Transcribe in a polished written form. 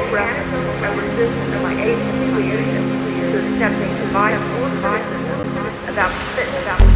a resistance of my agency to accepting divine criticism about